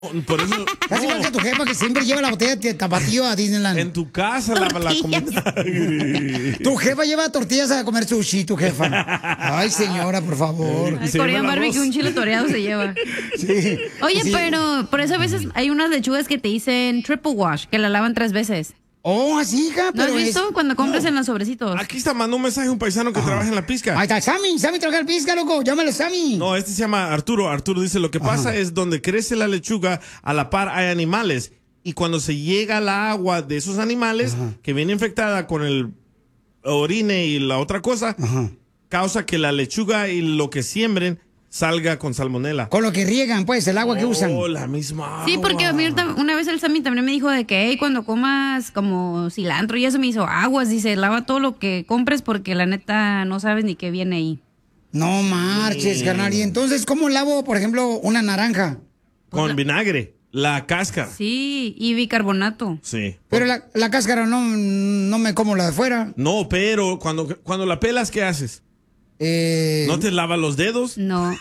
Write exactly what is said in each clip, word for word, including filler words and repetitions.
Por eso. Casi igual que tu jefa que siempre lleva la botella de tapatío a Disneyland. En tu casa lava la comida. Tu jefa lleva tortillas a comer sushi, tu jefa. Ay, señora, por favor. El Korean barbecue, un chile toreado se lleva. Sí. Oye, Sí. pero por eso a veces hay unas lechugas que te dicen triple wash, que la lavan tres veces. Oh, así, hija, ¿No has pero visto es- cuando compras no. en los sobrecitos? Aquí está, mandó un mensaje un paisano que trabaja en la pizca. Ahí está, Sammy, Sammy trabaja en pizca, loco. Llámale, Sammy. No, este se llama Arturo. Arturo dice, lo que pasa es donde crece la lechuga, a la par hay animales. Y cuando se llega al agua de esos animales, que viene infectada con el orine y la otra cosa, causa que la lechuga y lo que siembren salga con salmonela. Con lo que riegan, pues, el agua que usan. Oh, la misma Sí, agua. porque a mí ahorita- una vez el Sammy también me dijo de que hey, cuando comas como cilantro y eso me hizo aguas, dice, lava todo lo que compres porque la neta no sabes ni qué viene ahí. No marches, Sí. carnal. Y entonces, ¿cómo lavo, por ejemplo, una naranja? Con vinagre, la cáscara. Sí, y bicarbonato. Sí. Pero la, la cáscara no, no me como la de fuera. No, pero cuando, cuando la pelas, ¿qué haces? Eh... ¿No te lavas los dedos? No.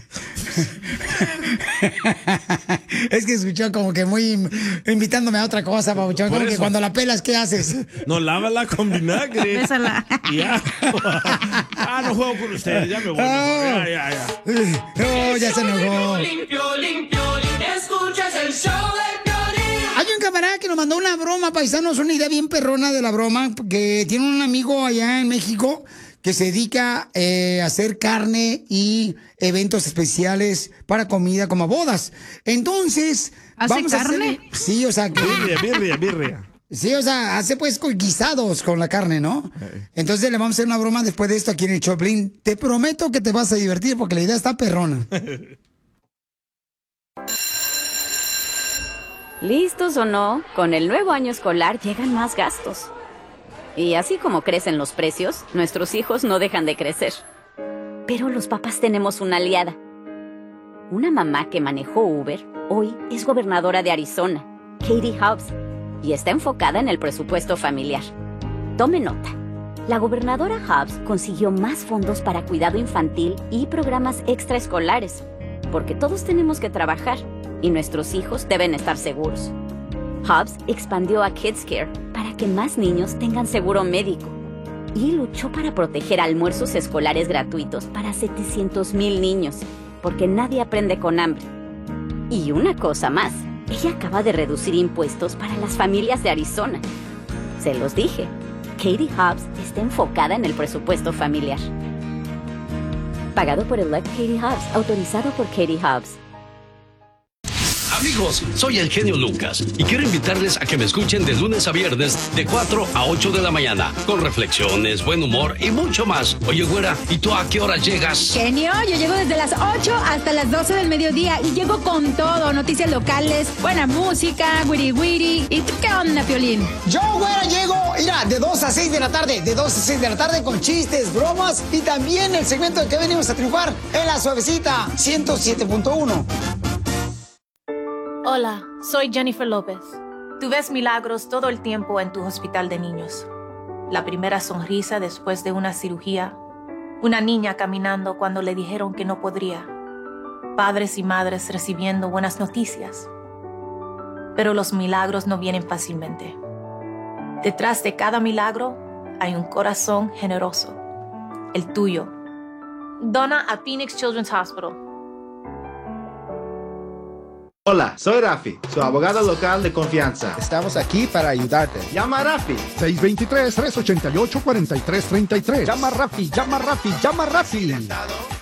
Es que escuchó como que muy invitándome a otra cosa, Pabuchón. Por Como que eso. cuando la pelas, ¿qué haces? No, lávala con vinagre. Bésala. Y ya. Ah, no juego con ustedes, ya me voy. Ah. Ya, ya, ya. No, ya se enojó. Limpio, limpio, escuchas el show de Piolín. Hay un camarada que nos mandó una broma, paisanos, una idea bien perrona de la broma, que tiene un amigo allá en México que se dedica eh, a hacer carne y eventos especiales para comida como bodas. Entonces, ¿Hace vamos a carne? hacer... Sí, o sea, que... Birria, birria, birria. Sí, o sea, hace pues con guisados con la carne, ¿no? Entonces le vamos a hacer una broma después de esto aquí en el Choplin. Te prometo que te vas a divertir porque la idea está perrona. Listos o no, con el nuevo año escolar llegan más gastos. Y así como crecen los precios, nuestros hijos no dejan de crecer. Pero los papás tenemos una aliada. Una mamá que manejó Uber, hoy es gobernadora de Arizona, Katie Hobbs, y está enfocada en el presupuesto familiar. Tome nota. La gobernadora Hobbs consiguió más fondos para cuidado infantil y programas extraescolares, porque todos tenemos que trabajar y nuestros hijos deben estar seguros. Hobbs expandió a Kids Care para que más niños tengan seguro médico y luchó para proteger almuerzos escolares gratuitos para setecientos mil niños, porque nadie aprende con hambre. Y una cosa más, ella acaba de reducir impuestos para las familias de Arizona. Se los dije, Katie Hobbs está enfocada en el presupuesto familiar. Pagado por Elect Katie Hobbs, autorizado por Katie Hobbs. Amigos, soy el genio Lucas y quiero invitarles a que me escuchen de lunes a viernes de cuatro a ocho de la mañana con reflexiones, buen humor y mucho más. Oye, güera, ¿y tú a qué hora llegas? Genio, yo llego desde las ocho hasta las doce del mediodía y llego con todo, noticias locales, buena música, wiri wiri. ¿Y tú qué onda, Piolín? Yo, güera, llego, mira, de dos a seis de la tarde, de dos a seis de la tarde con chistes, bromas y también el segmento de que venimos a triunfar en La Suavecita ciento siete punto uno. Hola, soy Jennifer López. Tú ves milagros todo el tiempo en tu hospital de niños. La primera sonrisa después de una cirugía. Una niña caminando cuando le dijeron que no podría. Padres y madres recibiendo buenas noticias. Pero los milagros no vienen fácilmente. Detrás de cada milagro hay un corazón generoso. El tuyo. Dona a Phoenix Children's Hospital. Hola, soy Rafi, su abogado local de confianza. Estamos aquí para ayudarte. Llama a Rafi. seis dos tres, tres ocho ocho, cuatro tres tres tres. Llama a Rafi, llama a Rafi, llama a Rafi.